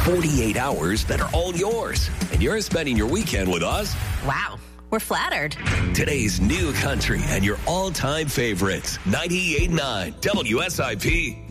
48 hours that are all yours. And you're spending your weekend with us. Wow, we're flattered. Today's new country and your all-time favorites. 98.9 WSIP.